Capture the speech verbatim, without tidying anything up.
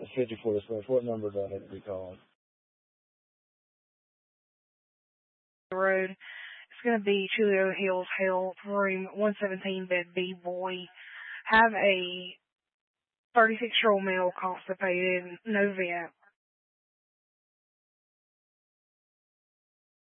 fifty-four displays. What number do I have to be calling? Road. It's going to be Chulio Hills Health, room one seventeen, bed B, boy. Have a thirty-six-year-old male constipated, no vent.